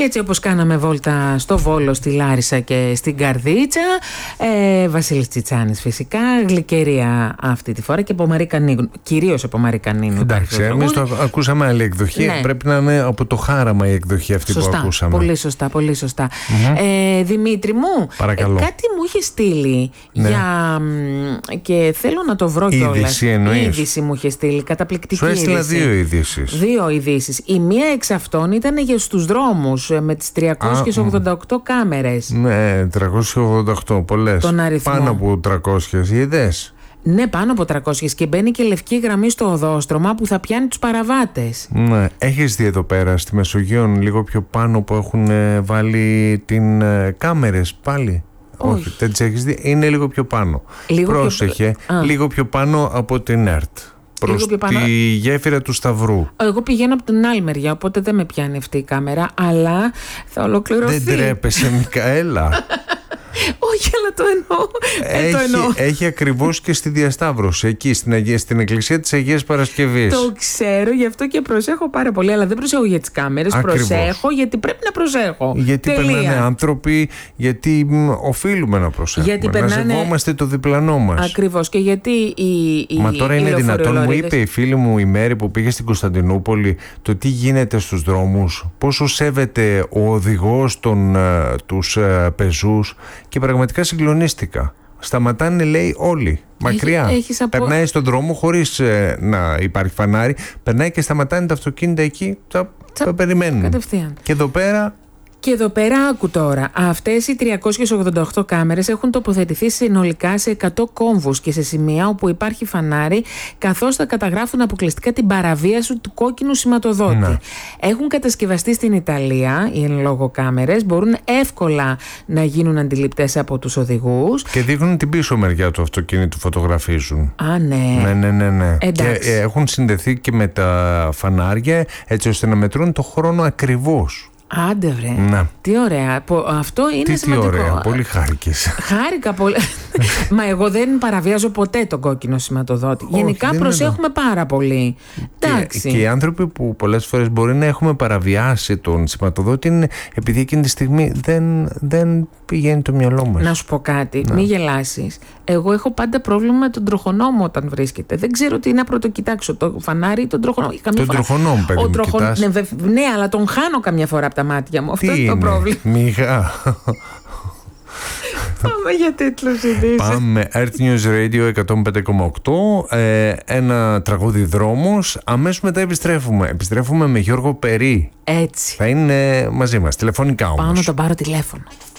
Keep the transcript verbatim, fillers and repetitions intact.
έτσι όπως κάναμε βόλτα στο Βόλο, στη Λάρισα και στην Καρδίτσα, ε, Βασίλης Τσιτσάνης φυσικά, γλυκερία αυτή τη φορά και από Μαρή Κανίνου, κυρίως από Μαρή Κανίνου. Εντάξει, εμείς το ακούσαμε άλλη εκδοχή, ναι. Πρέπει να είναι από το Χάραμα η εκδοχή αυτή σωστά, που ακούσαμε. Πολύ σωστά, πολύ σωστά. Mm-hmm. Ε, Δημήτρη μου, παρακαλώ. Ε, κάτι μου είχε στείλει, ναι. για, και θέλω να το βρω κιόλας. Είδηση εννοείς? Είδηση μου είχε στείλει, καταπληκτική σου έστειλα είδηση. Δύο ειδήσεις. Δύο ειδήσεις. Η μία εξ αυτών ήταν για στους δρόμους με τις τριακόσιες ογδόντα οκτώ Α, κάμερες. Ναι, τριακόσιες ογδόντα οκτώ, πολλές. Τον αριθμό. Πάνω από τριακόσιες, είδες? Ναι, πάνω από τριακόσιες και μπαίνει και λευκή γραμμή στο οδόστρωμα που θα πιάνει τους παραβάτες. Ναι, έχεις δει εδώ πέρα στη Μεσογείο λίγο πιο πάνω που έχουν βάλει την ε, κάμερες πάλι? Όχι, Όχι δεν τις έχεις δει, είναι λίγο πιο πάνω. Λίγο Πρόσεχε, πιο... λίγο πιο πάνω από την ΕΡΤ. Προς πάνω... τη γέφυρα του Σταυρού. Εγώ πηγαίνω από την άλλη μεριά, οπότε δεν με πιάνει αυτή η κάμερα, αλλά θα ολοκληρωθεί. Δεν τρέπεσαι, Μικαέλα? Όχι, αλλά το εννοώ. Έχει, ε, το εννοώ. έχει ακριβώς και στη Διασταύρωση, εκεί στην, Αγία, στην εκκλησία της Αγίας Παρασκευής. Το ξέρω, γι' αυτό και προσέχω πάρα πολύ. Αλλά δεν προσέχω για τις κάμερες. Ακριβώς. Προσέχω γιατί πρέπει να προσέχω. Γιατί Τελεία. Περνάνε άνθρωποι, γιατί μ, οφείλουμε να προσέχουμε. Γιατί περνάνε... Να σεβόμαστε το διπλανό μας. Ακριβώς. Και γιατί η. η Μα τώρα οι είναι δυνατόν, μου είπε η φίλη μου η Μέρη που πήγε στην Κωνσταντινούπολη, το τι γίνεται στους δρόμους, πόσο σέβεται ο οδηγός των, uh, τους uh, πεζούς. Και πραγματικά συγκλονίστηκα. Σταματάνε, λέει, όλοι. Μακριά. Έχεις απο... Περνάει στον δρόμο χωρίς ε, να υπάρχει φανάρι. Περνάει και σταματάνε τα αυτοκίνητα εκεί. Τα, Τσα... τα περιμένουν. Κατευθείαν. Και εδώ πέρα. Και εδώ πέρα άκου τώρα, αυτές οι τριακόσιες ογδόντα οκτώ κάμερες έχουν τοποθετηθεί συνολικά σε εκατό κόμβους και σε σημεία όπου υπάρχει φανάρι, καθώς θα καταγράφουν αποκλειστικά την παραβίαση του κόκκινου σηματοδότη. Να. Έχουν κατασκευαστεί στην Ιταλία οι εν λόγω κάμερες, μπορούν εύκολα να γίνουν αντιληπτές από τους οδηγούς. Και δείχνουν την πίσω μεριά του αυτοκίνητου, φωτογραφίζουν. Α, ναι. Ναι, ναι, ναι. ναι. Εντάξει. Και έχουν συνδεθεί και με τα φανάρια, έτσι ώστε να μετρούν το χρόνο ακριβώς. Άντε βρε, να. Τι ωραία. Αυτό είναι τι, σημαντικό. Τι ωραία, πολύ χάρηκες. Χάρηκα πολύ. Μα εγώ δεν παραβιάζω ποτέ τον κόκκινο σηματοδότη. Όχι, γενικά προσέχουμε είναι... πάρα πολύ. Και, και οι άνθρωποι που πολλές φορές μπορεί να έχουμε παραβιάσει τον σηματοδότη είναι επειδή εκείνη τη στιγμή δεν, δεν πηγαίνει το μυαλό μας. Να σου πω κάτι, να. Μην γελάσεις. Εγώ έχω πάντα πρόβλημα με τον τροχονόμο όταν βρίσκεται. Δεν ξέρω τι να πρωτοκοιτάξω, το φανάρι ή τον τροχονόμο. Τον τροχονόμο, παιδί μου, τροχον... κοιτάς. Ναι, ναι, αλλά τον χάνω καμιά φορά από τα μάτια μου. Τι Αυτό είναι το πρόβλημα. Μίγα. Πάμε για τίτλους ειδήσεις. Πάμε. Earth News Radio εκατόν πέντε κόμμα οκτώ. Ε, ένα τραγούδι δρόμος. Αμέσως μετά επιστρέφουμε. Επιστρέφουμε με Γιώργο Περί. Έτσι. Θα είναι μαζί μας. Τηλεφωνικά όμως. Πάω να τον πάρω τηλέφωνο.